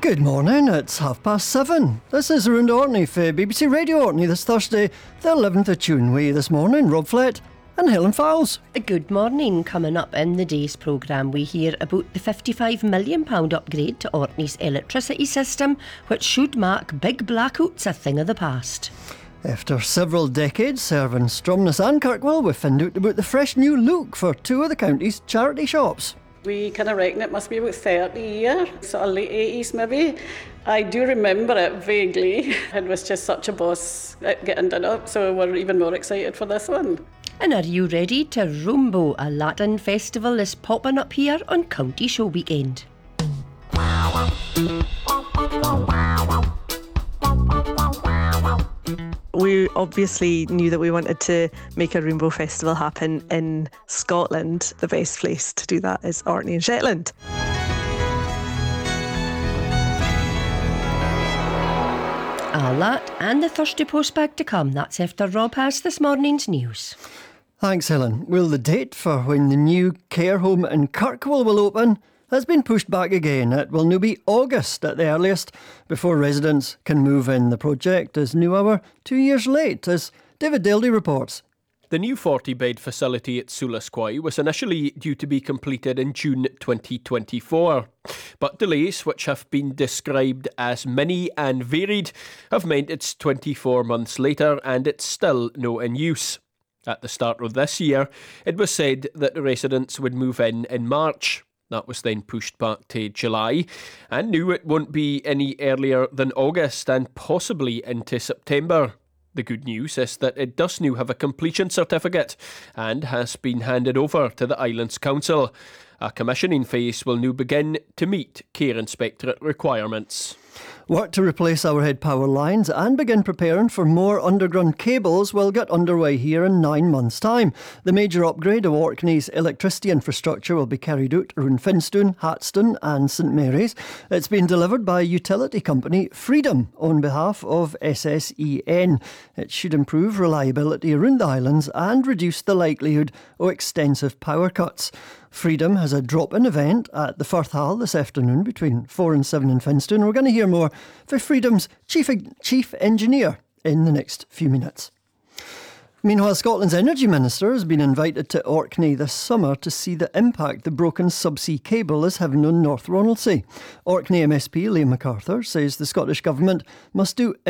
Good morning, it's 7:30. This is Around Orkney for BBC Radio Orkney this Thursday, the 11th of June. We this morning, Rob Flett and Helen Fowles. Good morning. Coming up in the day's programme, we hear about the £55 million upgrade to Orkney's electricity system, which should mark big blackouts a thing of the past. After several decades serving Stromness and Kirkwall, we found out about the fresh new look for two of the county's charity shops. We kind of reckon it must be about 30 years, sort of late 80s maybe. I do remember it vaguely. It was just such a buzz at getting done up, so we're even more excited for this one. And are you ready to Rumbo? A Latin festival is popping up here on County Show Weekend. We obviously knew that we wanted to make a Rainbow Festival happen in Scotland. The best place to do that is Orkney and Shetland. All that and the Thursday postbag to come. That's after Rob has this morning's news. Thanks, Helen. Well, the date for when the new care home in Kirkwall will open has been pushed back again. It will now be August at the earliest before residents can move in. The project is now over 2 years late, as David Daldy reports. The new 40-bed facility at Sulasquoy was initially due to be completed in June 2024. But delays, which have been described as many and varied, have meant it's 24 months later and it's still not in use. At the start of this year, it was said that residents would move in March. That was then pushed back to July, and now it won't be any earlier than August and possibly into September. The good news is that it does now have a completion certificate and has been handed over to the Islands Council. A commissioning phase will now begin to meet Care Inspectorate requirements. Work to replace overhead power lines and begin preparing for more underground cables will get underway here in 9 months' time. The major upgrade of Orkney's electricity infrastructure will be carried out around Finstone, Hatstone and St Mary's. It's been delivered by utility company Freedom on behalf of SSEN. It should improve reliability around the islands and reduce the likelihood of extensive power cuts. Freedom has a drop-in event at the Firth Hall this afternoon between 4 and 7 in Finstone. We're going to hear more from Freedom's chief engineer in the next few minutes. Meanwhile, Scotland's Energy Minister has been invited to Orkney this summer to see the impact the broken subsea cable is having on North Ronaldsay. Orkney MSP Liam MacArthur says the Scottish Government must do